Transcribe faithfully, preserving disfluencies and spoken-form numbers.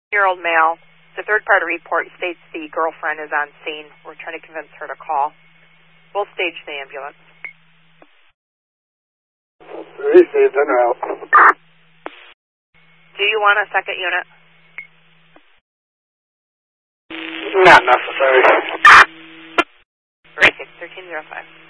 Year-old male. The third-party report states the girlfriend is on scene. We're trying to convince her to call. We'll stage the ambulance. Received, en route. Do you want a second unit? Not necessary. Received, thirteen oh five.